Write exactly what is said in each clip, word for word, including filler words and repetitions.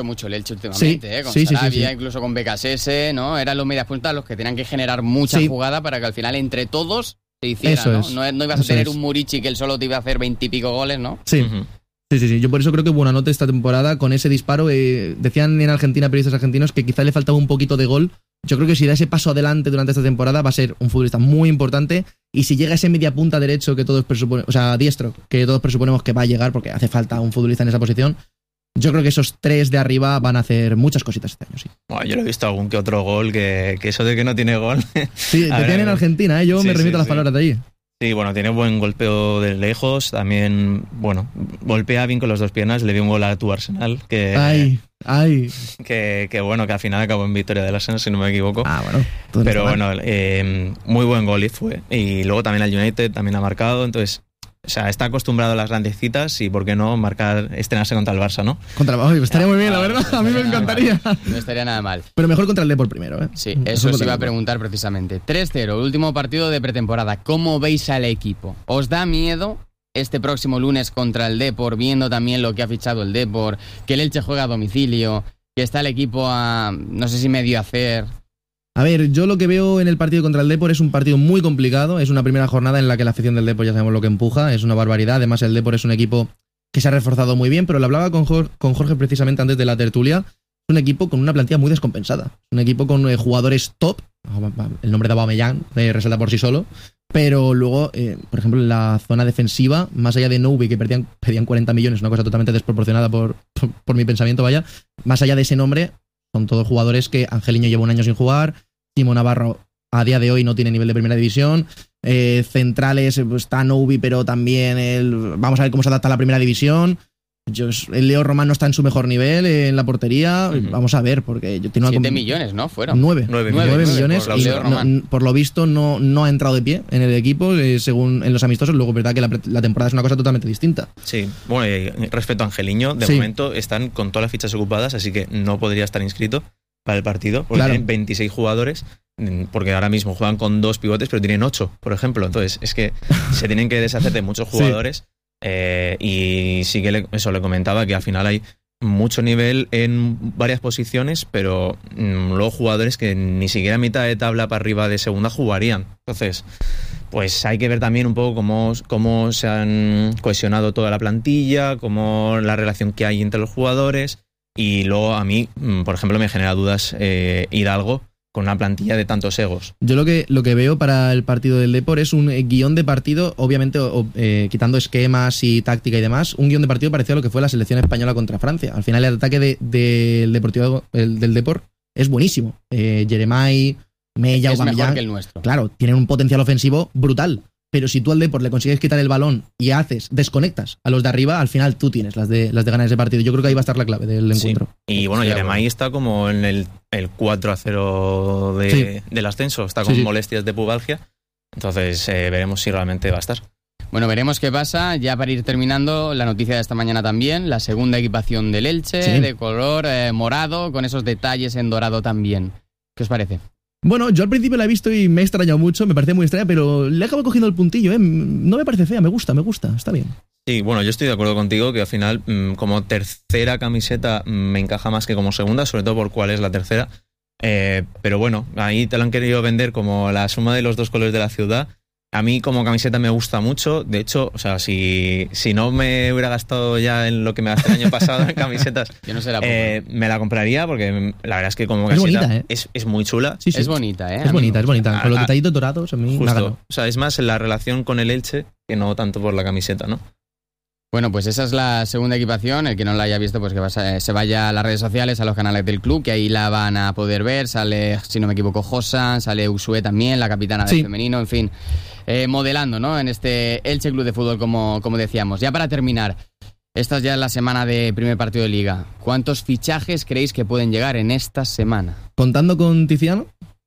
mucho el Elche últimamente, sí, ¿eh? Con sí, Sarabia, sí, sí, sí. incluso con B K S S, ¿no? Eran los medias puntas los que tenían que generar mucha sí. jugada para que al final entre todos se hiciera, Eso ¿no? es. No, no ibas a Eso tener es. un Murici que él solo te iba a hacer veintipico goles, ¿no? Sí. Uh-huh. Sí, sí, sí. Yo por eso creo que Buonanotte esta temporada, con ese disparo, eh, decían en Argentina periodistas argentinos que quizá le faltaba un poquito de gol. Yo creo que si da ese paso adelante durante esta temporada va a ser un futbolista muy importante, y si llega ese media punta derecho que todos presuponemos, o sea, diestro, que todos presuponemos que va a llegar porque hace falta un futbolista en esa posición, yo creo que esos tres de arriba van a hacer muchas cositas este año, sí. Bueno, yo lo he visto algún que otro gol, que, que eso de que no tiene gol. Sí, A que ver, tienen en Argentina, ¿eh? Yo sí, me remito sí, a las sí. palabras de allí. Sí, bueno, tiene buen golpeo de lejos, también, bueno, golpea bien con las dos piernas, le dio un gol a tu Arsenal, que, Ay, ay. que, que bueno, que al final acabó en victoria del Arsenal, si no me equivoco. Ah, bueno. todo Pero está mal. bueno, eh, muy buen gol y fue. Y luego también al United también ha marcado, entonces, o sea, está acostumbrado a las grandes citas y por qué no marcar, estrenarse contra el Barça, ¿no? Contra el Ay, estaría muy bien, la verdad. No A mí me estaría nada encantaría. mal. No estaría nada mal. Pero mejor contra el Depor primero, ¿eh? Sí, Mejor eso os contra iba el a Depor. preguntar precisamente. tres cero, el último partido de pretemporada. ¿Cómo veis al equipo? ¿Os da miedo este próximo lunes contra el Depor, viendo también lo que ha fichado el Depor, que el Elche juega a domicilio, que está el equipo a, no sé si medio hacer? A ver, yo lo que veo en el partido contra el Depor es un partido muy complicado. Es una primera jornada en la que la afición del Depor ya sabemos lo que empuja. Es una barbaridad. Además, el Depor es un equipo que se ha reforzado muy bien, pero lo hablaba con Jorge, con Jorge precisamente antes de la tertulia. Es un equipo con una plantilla muy descompensada. Un equipo con eh, jugadores top. El nombre de Aubameyang eh, resalta por sí solo. Pero luego, eh, por ejemplo, en la zona defensiva, más allá de Noubi, que pedían, pedían cuarenta millones, una cosa totalmente desproporcionada por, por, por mi pensamiento, vaya. Más allá de ese nombre, son todos jugadores que Angeliño lleva un año sin jugar. Timo Navarro a día de hoy no tiene nivel de primera división. Eh, centrales, pues, está Noubi, pero también el, vamos a ver cómo se adapta a la primera división. Yo, el Leo Román no está en su mejor nivel eh, en la portería. Uh-huh. Vamos a ver, porque yo tengo Siete una... millones, ¿no? Fueron. Nueve. Nueve, Nueve, nueve millones. por Y Leo no, Román. por lo visto no, no ha entrado de pie en el equipo, eh, según en los amistosos. Luego, verdad que la, la temporada es una cosa totalmente distinta. Sí, bueno, y respecto a Angeliño, de sí. momento están con todas las fichas ocupadas, así que no podría estar inscrito para el partido, porque Claro. tienen veintiséis jugadores, porque ahora mismo juegan con dos pivotes, pero tienen ocho, por ejemplo. Entonces, es que se tienen que deshacer de muchos jugadores. Sí. Eh, y sí que le, eso le comentaba, que al final hay mucho nivel en varias posiciones, pero mmm, luego jugadores que ni siquiera a mitad de tabla para arriba de segunda jugarían. Entonces, pues hay que ver también un poco cómo, cómo se han cohesionado toda la plantilla, cómo la relación que hay entre los jugadores. Y luego a mí, por ejemplo, me genera dudas eh, Hidalgo con una plantilla de tantos egos. Yo lo que, lo que veo para el partido del Depor es un eh, guión de partido, obviamente o, eh, quitando esquemas y táctica y demás, un guión de partido parecido a lo que fue la selección española contra Francia. Al final el ataque de, de, del Deportivo el, del Depor es buenísimo. Eh, Jeremai, Mella, es Aubameyang, mejor que el nuestro. Claro, tienen un potencial ofensivo brutal. Pero si tú al Depor le consigues quitar el balón y haces, desconectas a los de arriba, al final tú tienes las de, las de ganar ese partido. Yo creo que ahí va a estar la clave del encuentro. Sí. Y bueno, Jeremai está como en el, el cuatro a cero de, sí. del ascenso, está con sí, sí. molestias de pubalgia. Entonces eh, veremos si realmente va a estar. Bueno, veremos qué pasa. Ya para ir terminando, la noticia de esta mañana también, la segunda equipación del Elche, sí. de color eh, morado, con esos detalles en dorado también. ¿Qué os parece? Bueno, yo al principio la he visto y me he extrañado mucho, me parece muy extraña, pero le acabo cogiendo el puntillo, ¿eh? No me parece fea, me gusta, me gusta, está bien. Sí, bueno, yo estoy de acuerdo contigo que al final como tercera camiseta me encaja más que como segunda, sobre todo por cuál es la tercera. Eh, pero bueno, ahí te lo han querido vender como la suma de los dos colores de la ciudad. A mí como camiseta me gusta mucho. De hecho, o sea, si, si no me hubiera gastado ya en lo que me gasté el año pasado en camisetas, yo no sé la eh, me la compraría porque la verdad es que como camiseta es, bonita, ¿eh? es, es muy chula. Sí, sí. Es bonita, ¿eh? Es bonita, es bonita. Con los detallitos dorados a mí me ha ganado. O sea, es más en la relación con el Elche que no tanto por la camiseta, ¿no? Bueno, pues esa es la segunda equipación. El que no la haya visto, pues que se vaya a las redes sociales, a los canales del club, que ahí la van a poder ver. Sale, si no me equivoco, Josa, sale Usue también, la capitana del sí. femenino, en fin, eh, modelando, ¿no? En este Elche Club de Fútbol, como, como decíamos. Ya para terminar, esta es ya la semana de primer partido de Liga. ¿Cuántos fichajes creéis que pueden llegar en esta semana? ¿Contando con Tiziano?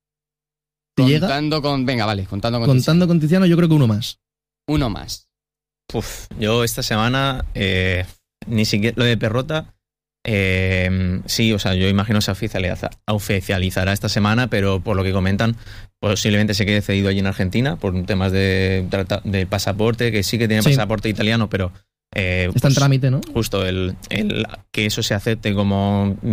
Contando llega? con... Venga, vale, contando con Contando Tiziano. con Tiziano yo creo que uno más. Uno más. Uf, yo esta semana eh, ni siquiera lo de Perrota eh, sí, o sea, yo imagino se oficializa, oficializará esta semana, pero por lo que comentan posiblemente se quede cedido allí en Argentina por temas de, de pasaporte, que sí que tiene sí. pasaporte italiano, pero Eh, Está pues, en trámite, ¿no? Justo el, el que eso se acepte como